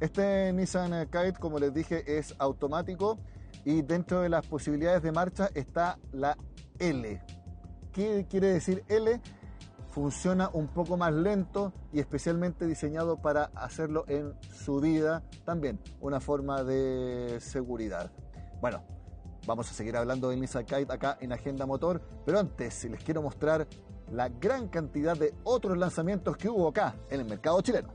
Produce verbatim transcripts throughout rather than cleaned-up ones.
Este Nissan Kite, como les dije, es automático y dentro de las posibilidades de marcha está la L. ¿Qué quiere decir L? Funciona un poco más lento y especialmente diseñado para hacerlo en subida, también una forma de seguridad. Bueno, vamos a seguir hablando del Nissan Kite acá en Agenda Motor, pero antes les quiero mostrar la gran cantidad de otros lanzamientos que hubo acá en el mercado chileno.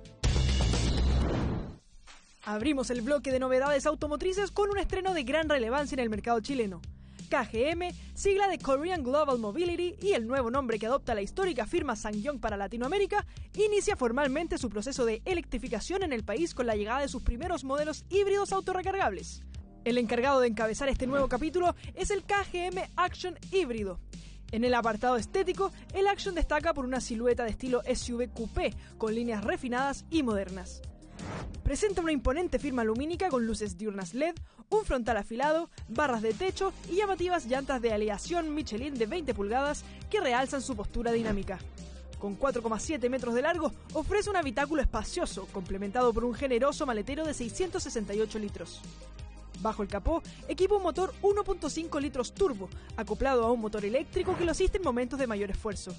Abrimos el bloque de novedades automotrices con un estreno de gran relevancia en el mercado chileno. K G M, sigla de Korean Global Mobility y el nuevo nombre que adopta la histórica firma SsangYong para Latinoamérica, inicia formalmente su proceso de electrificación en el país con la llegada de sus primeros modelos híbridos autorrecargables. El encargado de encabezar este nuevo capítulo es el K G M Action híbrido. En el apartado estético, el Action destaca por una silueta de estilo S U V coupé con líneas refinadas y modernas. Presenta una imponente firma lumínica con luces diurnas L E D, un frontal afilado, barras de techo y llamativas llantas de aleación Michelin de veinte pulgadas que realzan su postura dinámica. Con cuatro coma siete metros de largo, ofrece un habitáculo espacioso, complementado por un generoso maletero de seiscientos sesenta y ocho litros. Bajo el capó, equipa un motor uno punto cinco litros turbo, acoplado a un motor eléctrico que lo asiste en momentos de mayor esfuerzo.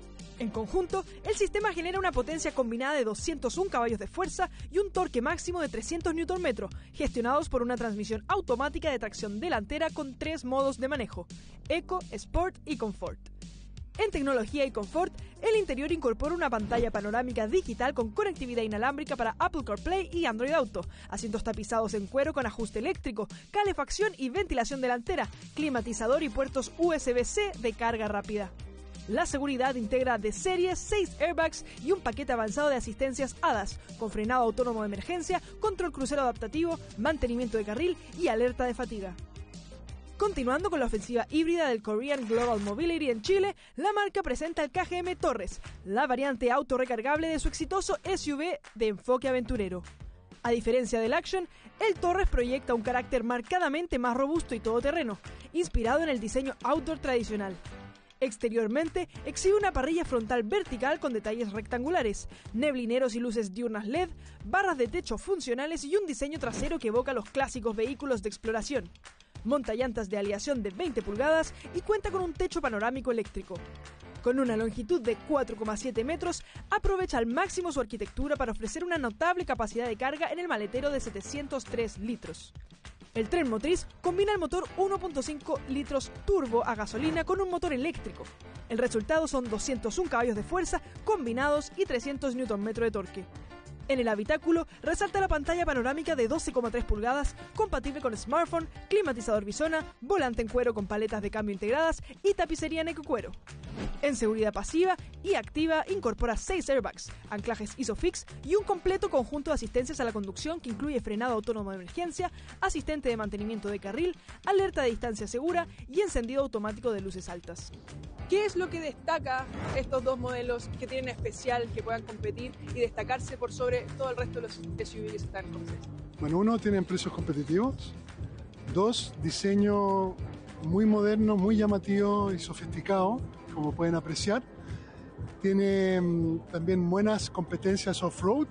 En conjunto, el sistema genera una potencia combinada de doscientos uno caballos de fuerza y un torque máximo de trescientos newton metros, gestionados por una transmisión automática de tracción delantera con tres modos de manejo: Eco, Sport y Comfort. En tecnología y confort, el interior incorpora una pantalla panorámica digital con conectividad inalámbrica para Apple CarPlay y Android Auto, asientos tapizados en cuero con ajuste eléctrico, calefacción y ventilación delantera, climatizador y puertos U S B C de carga rápida. La seguridad integra de serie seis airbags y un paquete avanzado de asistencias A D A S, con frenado autónomo de emergencia, control crucero adaptativo, mantenimiento de carril y alerta de fatiga. Continuando con la ofensiva híbrida del Korean Global Mobility en Chile, la marca presenta el K G M Torres, la variante autorrecargable de su exitoso S U V de enfoque aventurero. A diferencia del Action, el Torres proyecta un carácter marcadamente más robusto y todoterreno, inspirado en el diseño outdoor tradicional. Exteriormente, exhibe una parrilla frontal vertical con detalles rectangulares, neblineros y luces diurnas L E D, barras de techo funcionales y un diseño trasero que evoca los clásicos vehículos de exploración. Monta llantas de aleación de veinte pulgadas y cuenta con un techo panorámico eléctrico. Con una longitud de cuatro coma siete metros, aprovecha al máximo su arquitectura para ofrecer una notable capacidad de carga en el maletero de setecientos tres litros. El tren motriz combina el motor uno punto cinco litros turbo a gasolina con un motor eléctrico. El resultado son doscientos uno caballos de fuerza combinados y trescientos newton metros de torque. En el habitáculo resalta la pantalla panorámica de doce coma tres pulgadas, compatible con smartphone, climatizador bisona, volante en cuero con paletas de cambio integradas y tapicería en ecocuero. En seguridad pasiva y activa incorpora seis airbags, anclajes ISOFIX y un completo conjunto de asistencias a la conducción que incluye frenado autónomo de emergencia, asistente de mantenimiento de carril, alerta de distancia segura y encendido automático de luces altas. ¿Qué es lo que destaca estos dos modelos que tienen especial, que puedan competir y destacarse por sobre todo el resto de los S U V que se están comercializando? Bueno, uno, tienen precios competitivos. Dos, diseño muy moderno, muy llamativo y sofisticado, como pueden apreciar. Tiene um, también buenas competencias off-road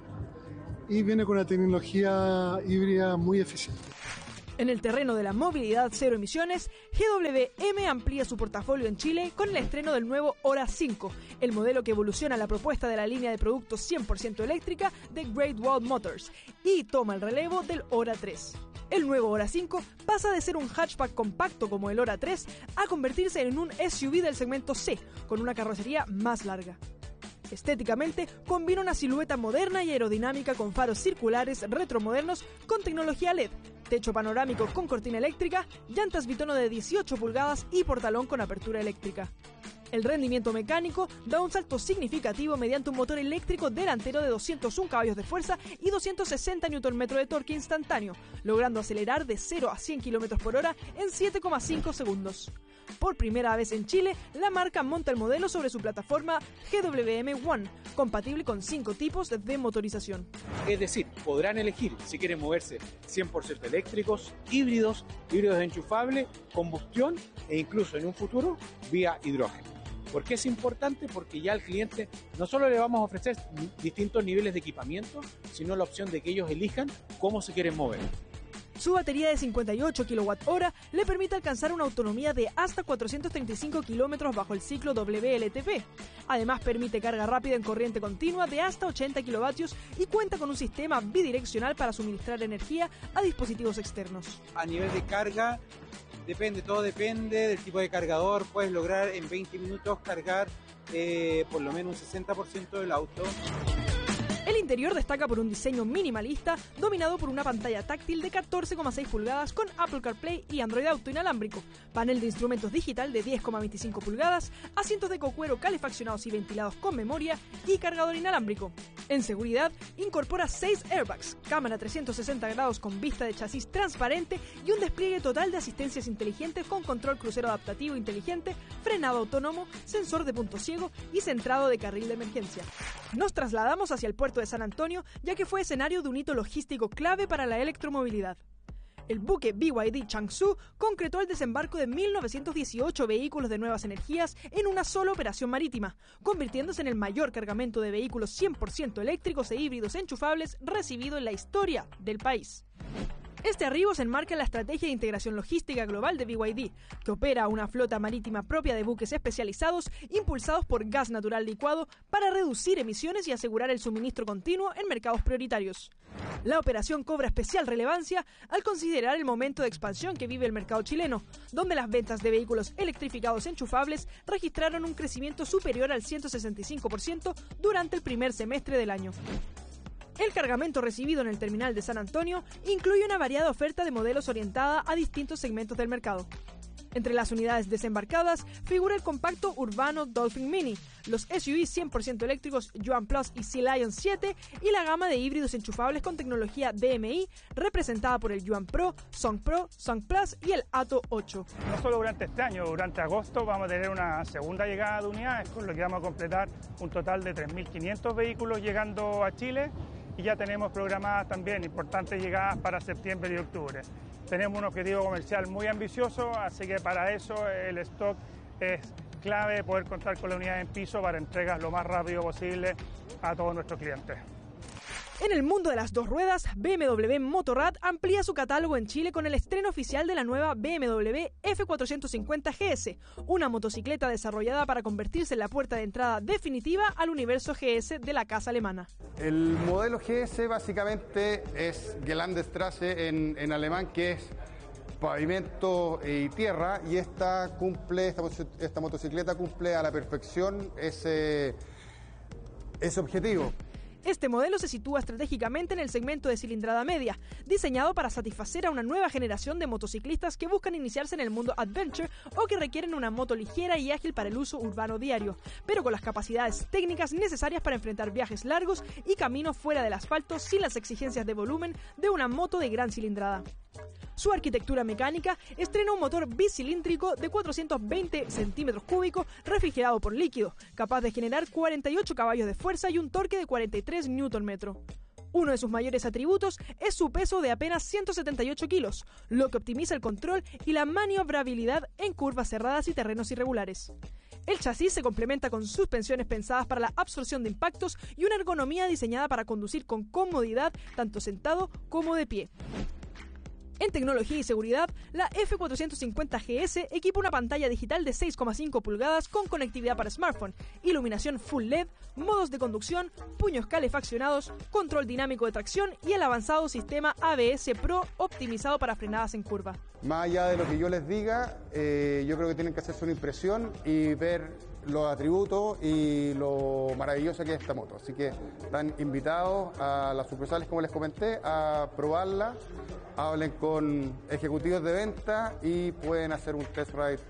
y viene con una tecnología híbrida muy eficiente. En el terreno de la movilidad cero emisiones, G W M amplía su portafolio en Chile con el estreno del nuevo Ora cinco, el modelo que evoluciona la propuesta de la línea de productos cien por ciento eléctrica de Great Wall Motors y toma el relevo del Ora tres. El nuevo Ora cinco pasa de ser un hatchback compacto como el Ora tres a convertirse en un S U V del segmento C, con una carrocería más larga. Estéticamente, combina una silueta moderna y aerodinámica con faros circulares retromodernos con tecnología L E D, techo panorámico con cortina eléctrica, llantas bitono de dieciocho pulgadas y portalón con apertura eléctrica. El rendimiento mecánico da un salto significativo mediante un motor eléctrico delantero de doscientos uno caballos de fuerza y doscientos sesenta newton metros de torque instantáneo, logrando acelerar de cero a cien kilómetros por hora en siete coma cinco segundos. Por primera vez en Chile, la marca monta el modelo sobre su plataforma G W M One, compatible con cinco tipos de motorización. Es decir, podrán elegir si quieren moverse cien por ciento eléctricos, híbridos, híbridos enchufables, combustión e incluso en un futuro vía hidrógeno. ¿Por qué es importante? Porque ya al cliente no solo le vamos a ofrecer distintos niveles de equipamiento, sino la opción de que ellos elijan cómo se quieren mover. Su batería de cincuenta y ocho kilowatt hora le permite alcanzar una autonomía de hasta cuatrocientos treinta y cinco kilómetros bajo el ciclo W L T P. Además permite carga rápida en corriente continua de hasta ochenta kilovatios y cuenta con un sistema bidireccional para suministrar energía a dispositivos externos. A nivel de carga, depende, todo depende del tipo de cargador. Puedes lograr en veinte minutos cargar eh, por lo menos un sesenta por ciento del auto. El interior destaca por un diseño minimalista dominado por una pantalla táctil de catorce coma seis pulgadas con Apple CarPlay y Android Auto inalámbrico, panel de instrumentos digital de diez coma veinticinco pulgadas, asientos de cocuero calefaccionados y ventilados con memoria y cargador inalámbrico. En seguridad, incorpora seis airbags, cámara trescientos sesenta grados con vista de chasis transparente y un despliegue total de asistencias inteligentes con control crucero adaptativo inteligente, frenado autónomo, sensor de punto ciego y centrado de carril de emergencia. Nos trasladamos hacia el puerto de San Antonio, ya que fue escenario de un hito logístico clave para la electromovilidad. El buque B Y D Changsu concretó el desembarco de mil novecientos dieciocho vehículos de nuevas energías en una sola operación marítima, convirtiéndose en el mayor cargamento de vehículos cien por ciento eléctricos e híbridos enchufables recibido en la historia del país. Este arribo se enmarca en la estrategia de integración logística global de B Y D, que opera una flota marítima propia de buques especializados impulsados por gas natural licuado para reducir emisiones y asegurar el suministro continuo en mercados prioritarios. La operación cobra especial relevancia al considerar el momento de expansión que vive el mercado chileno, donde las ventas de vehículos electrificados enchufables registraron un crecimiento superior al ciento sesenta y cinco por ciento durante el primer semestre del año. El cargamento recibido en el terminal de San Antonio incluye una variada oferta de modelos orientada a distintos segmentos del mercado. Entre las unidades desembarcadas figura el compacto urbano Dolphin Mini, los S U V cien por ciento eléctricos Yuan Plus y Sea Lion siete y la gama de híbridos enchufables con tecnología D M I representada por el Yuan Pro, Song Pro, Song Plus y el Atto ocho. No solo durante este año, durante agosto vamos a tener una segunda llegada de unidades, con lo que vamos a completar un total de tres mil quinientos vehículos llegando a Chile. Y ya tenemos programadas también importantes llegadas para septiembre y octubre. Tenemos un objetivo comercial muy ambicioso, así que para eso el stock es clave, poder contar con la unidad en piso para entregas lo más rápido posible a todos nuestros clientes. En el mundo de las dos ruedas, B M W Motorrad amplía su catálogo en Chile con el estreno oficial de la nueva B M W F cuatrocientos cincuenta G S, una motocicleta desarrollada para convertirse en la puerta de entrada definitiva al universo G S de la casa alemana. El modelo G S básicamente es Geländstraße en, en alemán, que es pavimento y tierra, y esta cumple esta, esta motocicleta cumple a la perfección ese, ese objetivo. Este modelo se sitúa estratégicamente en el segmento de cilindrada media, diseñado para satisfacer a una nueva generación de motociclistas que buscan iniciarse en el mundo adventure o que requieren una moto ligera y ágil para el uso urbano diario, pero con las capacidades técnicas necesarias para enfrentar viajes largos y caminos fuera del asfalto sin las exigencias de volumen de una moto de gran cilindrada. Su arquitectura mecánica estrena un motor bicilíndrico de cuatrocientos veinte centímetros cúbicos refrigerado por líquido, capaz de generar cuarenta y ocho caballos de fuerza y un torque de cuarenta y tres newton metros. Uno de sus mayores atributos es su peso de apenas ciento setenta y ocho kilos, lo que optimiza el control y la maniobrabilidad en curvas cerradas y terrenos irregulares. El chasis se complementa con suspensiones pensadas para la absorción de impactos y una ergonomía diseñada para conducir con comodidad tanto sentado como de pie. En tecnología y seguridad, la F cuatrocientos cincuenta G S equipa una pantalla digital de seis coma cinco pulgadas con conectividad para smartphone, iluminación full L E D, modos de conducción, puños calefaccionados, control dinámico de tracción y el avanzado sistema A B S Pro optimizado para frenadas en curva. Más allá de lo que yo les diga, eh, yo creo que tienen que hacerse una impresión y ver los atributos y lo maravillosa que es esta moto. Así que están invitados a las sucursales, como les comenté, a probarla. Hablen con ejecutivos de venta y pueden hacer un test ride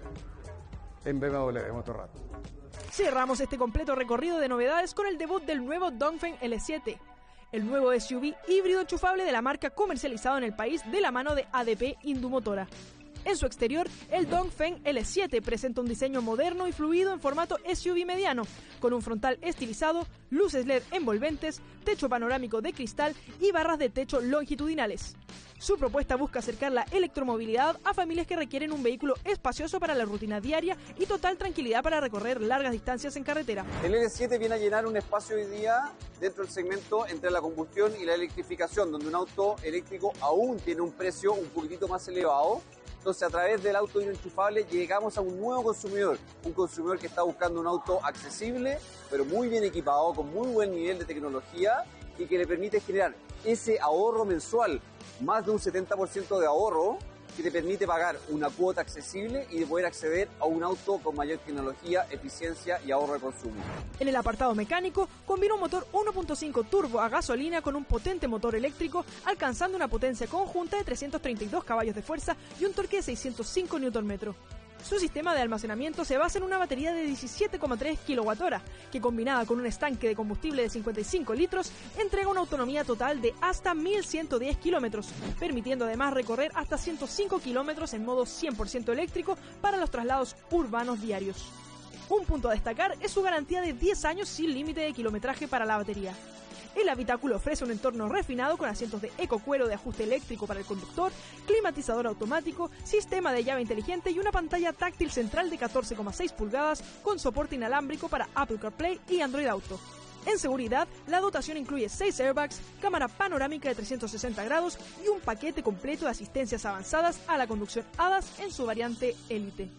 en B M W Motorrad. Cerramos este completo recorrido de novedades con el debut del nuevo Dongfeng L siete, el nuevo S U V híbrido enchufable de la marca comercializado en el país de la mano de A D P Indumotora. En su exterior, el Dongfeng L siete presenta un diseño moderno y fluido en formato S U V mediano, con un frontal estilizado, luces L E D envolventes, techo panorámico de cristal y barras de techo longitudinales. Su propuesta busca acercar la electromovilidad a familias que requieren un vehículo espacioso para la rutina diaria y total tranquilidad para recorrer largas distancias en carretera. El L siete viene a llenar un espacio hoy día dentro del segmento entre la combustión y la electrificación, donde un auto eléctrico aún tiene un precio un poquitito más elevado. Entonces, a través del auto enchufable llegamos a un nuevo consumidor, un consumidor que está buscando un auto accesible, pero muy bien equipado, con muy buen nivel de tecnología y que le permite generar ese ahorro mensual, más de un setenta por ciento de ahorro, que te permite pagar una cuota accesible y de poder acceder a un auto con mayor tecnología, eficiencia y ahorro de consumo. En el apartado mecánico, combina un motor uno punto cinco turbo a gasolina con un potente motor eléctrico, alcanzando una potencia conjunta de trescientos treinta y dos caballos de fuerza y un torque de seiscientos cinco newton metros. Su sistema de almacenamiento se basa en una batería de diecisiete coma tres kilowatt hora, que combinada con un estanque de combustible de cincuenta y cinco litros, entrega una autonomía total de hasta mil ciento diez kilómetros, permitiendo además recorrer hasta ciento cinco kilómetros en modo cien por ciento eléctrico para los traslados urbanos diarios. Un punto a destacar es su garantía de diez años sin límite de kilometraje para la batería. El habitáculo ofrece un entorno refinado con asientos de ecocuero de ajuste eléctrico para el conductor, climatizador automático, sistema de llave inteligente y una pantalla táctil central de catorce coma seis pulgadas con soporte inalámbrico para Apple CarPlay y Android Auto. En seguridad, la dotación incluye seis airbags, cámara panorámica de trescientos sesenta grados y un paquete completo de asistencias avanzadas a la conducción A D A S en su variante Elite.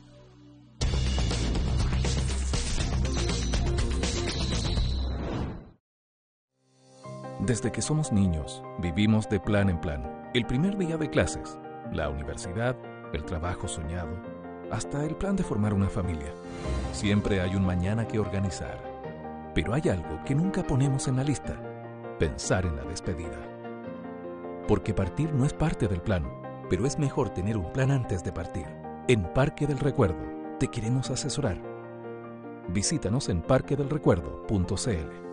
Desde que somos niños, vivimos de plan en plan. El primer día de clases, la universidad, el trabajo soñado, hasta el plan de formar una familia. Siempre hay un mañana que organizar. Pero hay algo que nunca ponemos en la lista: pensar en la despedida. Porque partir no es parte del plan, pero es mejor tener un plan antes de partir. En Parque del Recuerdo, te queremos asesorar. Visítanos en parque del recuerdo punto c l.